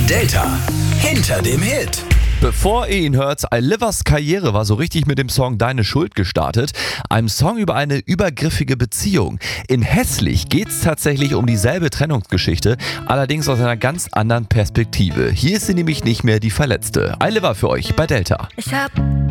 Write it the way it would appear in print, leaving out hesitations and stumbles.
Delta hinter dem Hit. Bevor ihr ihn hört, Livers Karriere war so richtig mit dem Song Deine Schuld gestartet. Einem Song über eine übergriffige Beziehung. In Hässlich geht's tatsächlich um dieselbe Trennungsgeschichte, allerdings aus einer ganz anderen Perspektive. Hier ist sie nämlich nicht mehr die Verletzte. Liver für euch bei Delta. Ich hab